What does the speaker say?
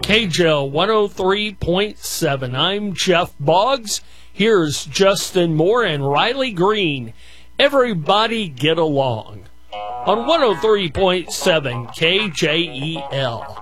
KJL 103.7. I'm Jeff Boggs. Here's Justin Moore and Riley Green. Everybody get along on 103.7 KJEL.